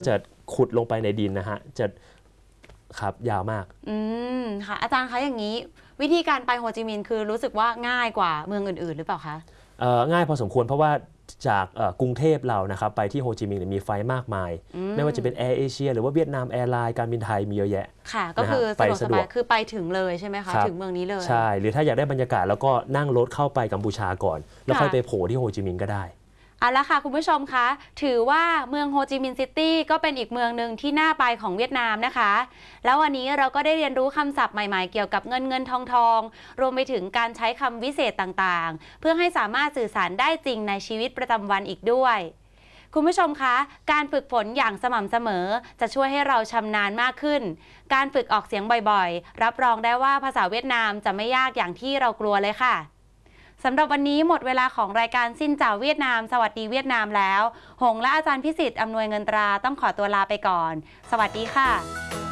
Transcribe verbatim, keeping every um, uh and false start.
จะขุดลงไปในดินนะฮะจะครับยาวมากอืมค่ะอาจารย์คะอย่างนี้วิธีการไปโฮจิมินห์คือรู้สึกว่าง่ายกว่าเมืองอื่นๆหรือเปล่าคะง่ายพอสมควรเพราะว่าจากกรุงเทพเรานะครับไปที่โฮจิมินห์มีไฟล์มากมายไม่ว่าจะเป็นแอร์เอเชียหรือว่าเวียดนามแอร์ไลน์การบินไทยมีเยอะแยะค่ะก็คือสะดวกสบายคือไปถึงเลยใช่ไหมคะถึงเมืองนี้เลยใช่หรือถ้าอยากได้บรรยากาศแล้วก็นั่งรถเข้าไปกัมพูชาก่อนแล้วค่อยไปโผล่ที่โฮจิมินห์ก็ได้เอาละค่ะคุณผู้ชมคะถือว่าเมืองโฮจิมินห์ซิตี้ก็เป็นอีกเมืองหนึ่งที่น่าไปของเวียดนามนะคะแล้ววันนี้เราก็ได้เรียนรู้คำศัพท์ใหม่ๆเกี่ยวกับเงินเงินทองทองรวมไปถึงการใช้คำวิเศษต่างๆเพื่อให้สามารถสื่อสารได้จริงในชีวิตประจำวันอีกด้วยคุณผู้ชมคะการฝึกฝนอย่างสม่ำเสมอจะช่วยให้เราชำนาญมากขึ้นการฝึกออกเสียงบ่อยๆรับรองได้ว่าภาษาเวียดนามจะไม่ยากอย่างที่เรากลัวเลยค่ะสำหรับวันนี้หมดเวลาของรายการสิ้นเจ้าเวียดนามสวัสดีเวียดนามแล้วหงและอาจารย์พิสิทธิ์อำนวยเงินตราต้องขอตัวลาไปก่อนสวัสดีค่ะ